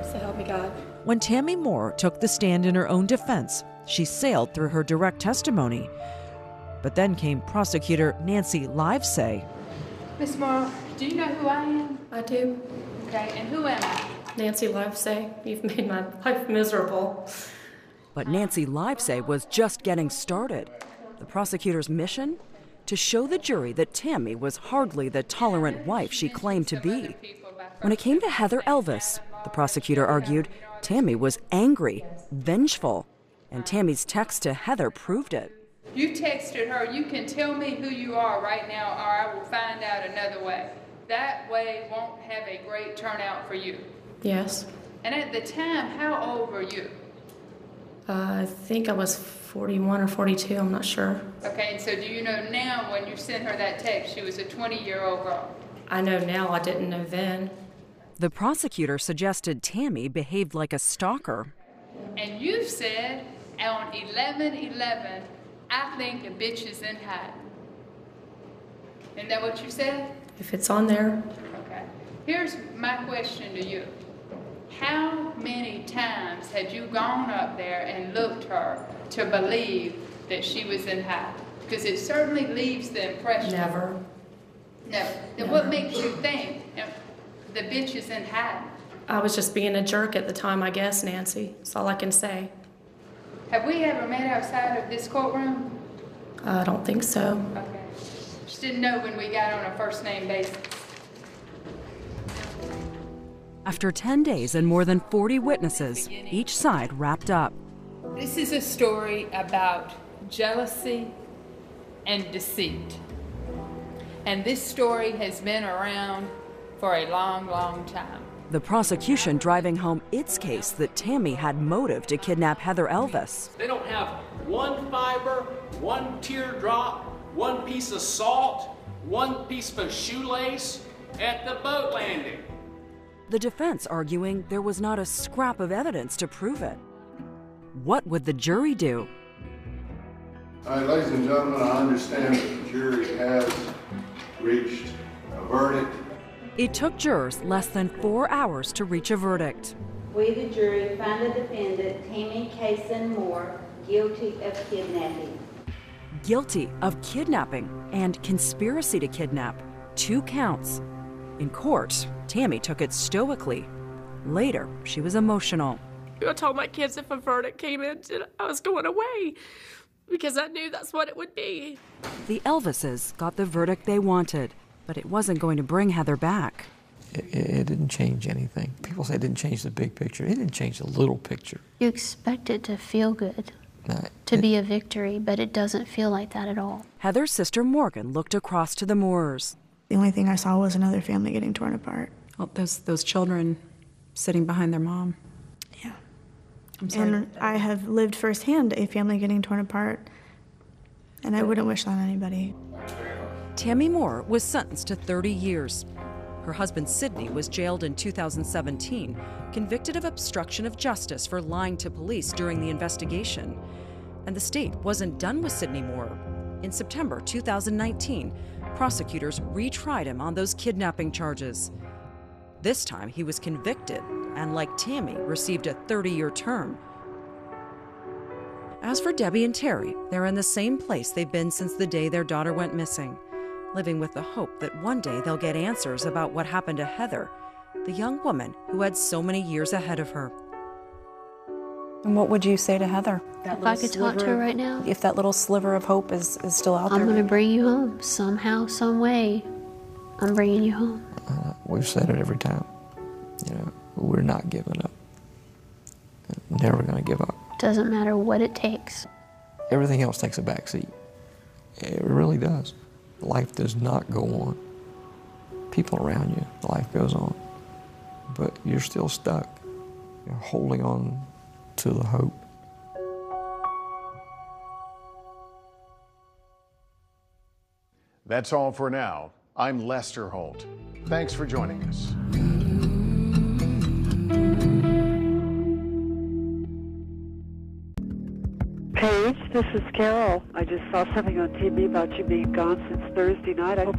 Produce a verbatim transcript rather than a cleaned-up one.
So help me God. When Tammy Moore took the stand in her own defense, she sailed through her direct testimony. But then came prosecutor Nancy Livesay. Miss Moore, do you know who I am? I do. Okay, and who am I? Nancy Livesay, you've made my life miserable. But Nancy Livesay was just getting started. The prosecutor's mission? To show the jury that Tammy was hardly the tolerant wife she claimed to be. When it came to Heather Elvis, the prosecutor argued Tammy was angry, vengeful, and Tammy's text to Heather proved it. You texted her, you can tell me who you are right now, or I will find out another way. That way won't have a great turnout for you. Yes. And at the time, how old were you? Uh, I think I was forty-one or forty-two, I'm not sure. Okay, and so do you know now when you sent her that text, she was a twenty-year-old girl? I know now, I didn't know then. The prosecutor suggested Tammy behaved like a stalker. And you said on eleven eleven, I think a bitch is in hiding. Isn't that what you said? If it's on there. Okay. Here's my question to you. How many times had you gone up there and looked her to believe that she was in hiding? Because it certainly leaves the impression. Never. Never. Then Never. what makes you think the bitch is in hiding? I was just being a jerk at the time, I guess, Nancy. That's all I can say. Have we ever met outside of this courtroom? I don't think so. Okay. Just didn't know when we got on a first name basis. After ten days and more than forty witnesses, each side wrapped up. This is a story about jealousy and deceit. And this story has been around for a long, long time. The prosecution driving home its case that Tammy had motive to kidnap Heather Elvis. They don't have one fiber, one teardrop, one piece of salt, one piece of a shoelace at the boat landing. The defense arguing there was not a scrap of evidence to prove it. What would the jury do? All right, ladies and gentlemen, I understand that the jury has reached a verdict. It took jurors less than four hours to reach a verdict. We, the jury, find the defendant, Tammy Kaysen Moore, guilty of kidnapping. Guilty of kidnapping and conspiracy to kidnap, two counts. In court, Tammy took it stoically. Later, she was emotional. I told my kids if a verdict came in, I was going away because I knew that's what it would be. The Elvises got the verdict they wanted, but it wasn't going to bring Heather back. It, it didn't change anything. People say it didn't change the big picture. It didn't change the little picture. You expect it to feel good, No, to it, be a victory, but it doesn't feel like that at all. Heather's sister Morgan looked across to the Moores. The only thing I saw was another family getting torn apart. Well, those those children sitting behind their mom. Yeah. I'm sorry. And I have lived firsthand a family getting torn apart, and I wouldn't wish that on anybody. Tammy Moore was sentenced to thirty years. Her husband Sidney was jailed in two thousand seventeen, convicted of obstruction of justice for lying to police during the investigation. And the state wasn't done with Sidney Moore. In September two thousand nineteen, prosecutors retried him on those kidnapping charges. This time he was convicted and, like Tammy, received a thirty-year term. As for Debbie and Terry, they're in the same place they've been since the day their daughter went missing, living with the hope that one day they'll get answers about what happened to Heather, the young woman who had so many years ahead of her. And what would you say to Heather? If I could talk to her right now, If that little sliver of hope is, is still out I'm there? going to bring you home. Somehow, some way, I'm bringing you home. uh, we've said it every time. You know, we're not giving up. Never going to give up. Doesn't matter what it takes. Everything else takes a back seat. It really does. Life does not go on. People around you, life goes on. But you're still stuck. You're holding on to the hope. That's all for now. I'm Lester Holt. Thanks for joining us. Paige, this is Carol. I just saw something on T V about you being gone since Thursday night. I hope